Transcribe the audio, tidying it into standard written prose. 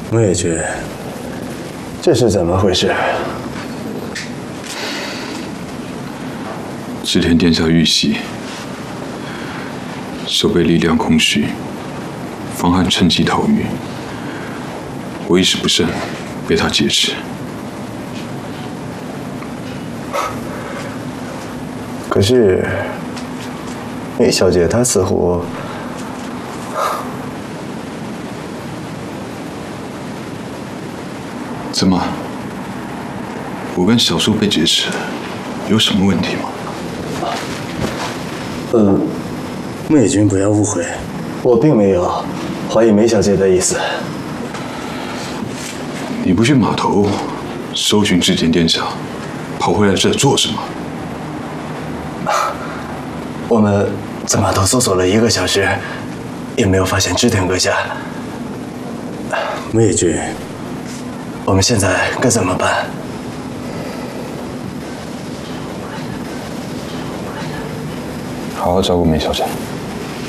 我也觉，这是怎么回事？ 织田殿下遇袭，守备力量空虚，方汉趁机逃狱，我一时不慎被他劫持。 可是，梅小姐她似乎…… 怎么？我跟小树被劫持，有什么问题吗？ 魏君不要误会，我并没有怀疑梅小姐的意思。 你不去码头搜寻织田殿下，跑回来这做什么？ 我们在码头搜索了1个小时，也没有发现织田阁下。魏君，我们现在该怎么办？ 好好照顾梅小姐。